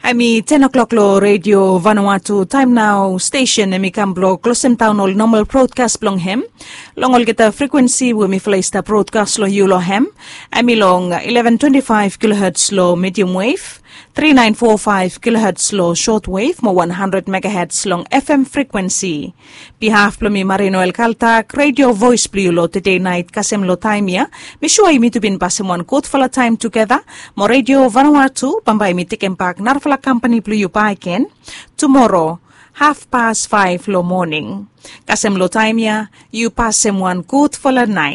Ami 10 o'clock lo Radio Vanuatu time now station emi kamblo closem town all normal broadcast blong hem long all kita frequency we mi flaista broadcast lo yulo hem ami long 1125 kilohertz lo medium wave 3945 kilohertz lo short wave mo 100 megahertz long FM frequency behalf lo mi Marino El Caltac Radio Voice Blue lo today night kasem lo time ya mi sure mi to bin pasemon code for time together mo Radio Vanuatu pambay mi tikem pak narfala company Blue Paiken tomorrow 5:30 lo morning kasem lo time ya you pasem one code for night